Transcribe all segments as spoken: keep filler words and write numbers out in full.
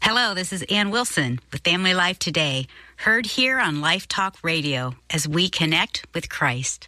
Hello, this is Ann Wilson with Family Life Today, heard here on Life Talk Radio as we connect with Christ.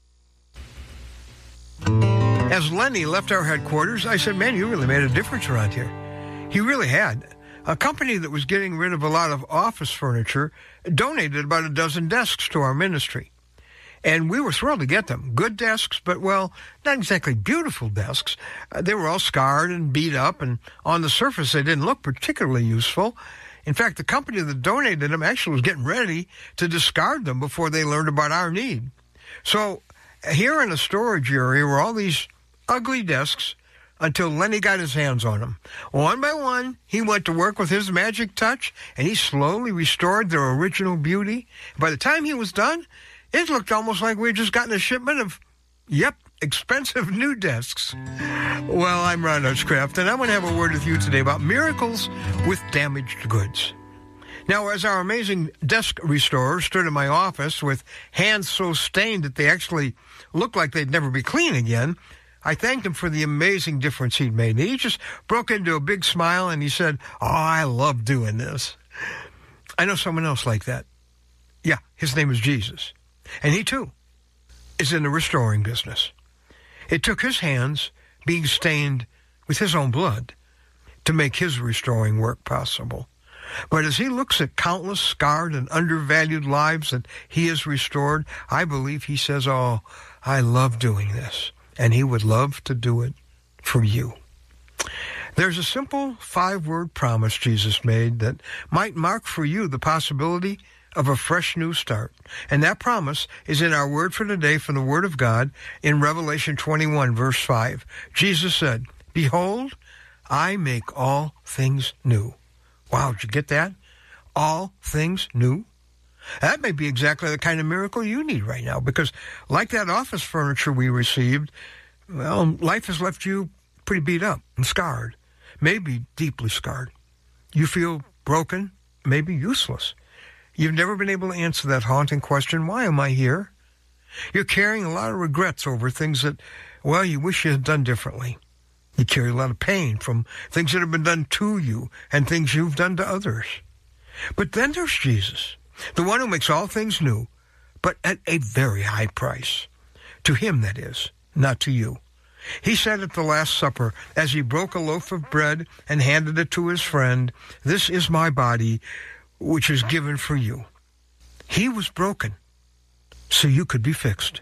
As Lenny left our headquarters, I said, man, you really made a difference around here. He really had. A company that was getting rid of a lot of office furniture donated about a dozen desks to our ministry. And we were thrilled to get them. Good desks, but, well, not exactly beautiful desks. Uh, they were all scarred and beat up, and on the surface they didn't look particularly useful. In fact, the company that donated them actually was getting ready to discard them before they learned about our need. So here in a storage area were all these ugly desks until Lenny got his hands on them. One by one, he went to work with his magic touch, and he slowly restored their original beauty. By the time he was done, it looked almost like we had just gotten a shipment of, yep, expensive new desks. Well, I'm Ron Hutchcraft, and I'm going to have a word with you today about miracles with damaged goods. Now, as our amazing desk restorer stood in my office with hands so stained that they actually looked like they'd never be clean again, I thanked him for the amazing difference he'd made. And he just broke into a big smile, and he said, oh, I love doing this. I know someone else like that. Yeah, his name is Jesus. And he, too, is in the restoring business. It took his hands being stained with his own blood to make his restoring work possible. But as he looks at countless scarred and undervalued lives that he has restored, I believe he says, oh, I love doing this. And he would love to do it for you. There's a simple five-word promise Jesus made that might mark for you the possibility of a fresh new start. And that promise is in our word for today from the Word of God in Revelation twenty-one, verse five. Jesus said, behold, I make all things new. Wow, did you get that? All things new? That may be exactly the kind of miracle you need right now, because like that office furniture we received, well, life has left you pretty beat up and scarred, maybe deeply scarred. You feel broken, maybe useless. You've never been able to answer that haunting question, why am I here? You're carrying a lot of regrets over things that, well, you wish you had done differently. You carry a lot of pain from things that have been done to you and things you've done to others. But then there's Jesus, the one who makes all things new, but at a very high price. To him, that is, not to you. He said at the Last Supper, as he broke a loaf of bread and handed it to his friend, this is my body, which is given for you. He was broken so you could be fixed.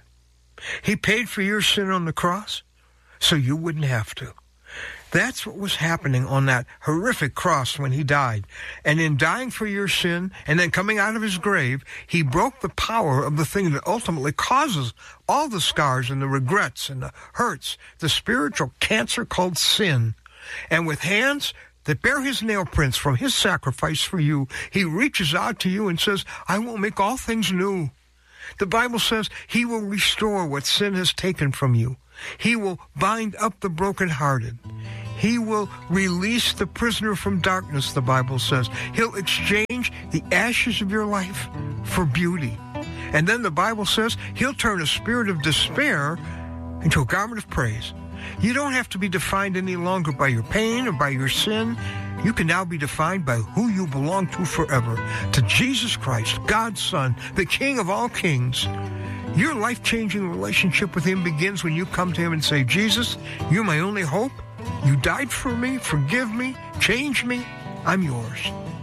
He paid for your sin on the cross so you wouldn't have to. That's what was happening on that horrific cross when he died. And in dying for your sin and then coming out of his grave, he broke the power of the thing that ultimately causes all the scars and the regrets and the hurts, the spiritual cancer called sin. And with hands that bear his nail prints from his sacrifice for you, he reaches out to you and says, I will make all things new. The Bible says he will restore what sin has taken from you. He will bind up the brokenhearted. He will release the prisoner from darkness, the Bible says. He'll exchange the ashes of your life for beauty. And then the Bible says he'll turn a spirit of despair into a garment of praise. You don't have to be defined any longer by your pain or by your sin. You can now be defined by who you belong to forever, to Jesus Christ, God's Son, the King of all kings. Your life-changing relationship with him begins when you come to him and say, Jesus, you're my only hope. You died for me. Forgive me. Change me. I'm yours.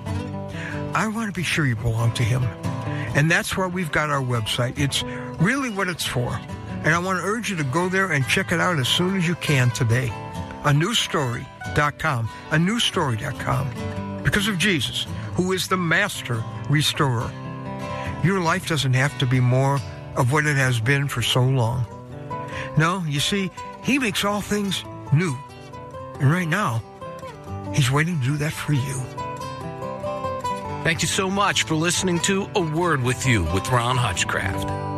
I want to be sure you belong to him. And that's why we've got our website. It's really what it's for. And I want to urge you to go there and check it out as soon as you can today. a new story dot com. a new story dot com. Because of Jesus, who is the master restorer. Your life doesn't have to be more of what it has been for so long. No, you see, he makes all things new. And right now, he's waiting to do that for you. Thank you so much for listening to A Word With You with Ron Hutchcraft.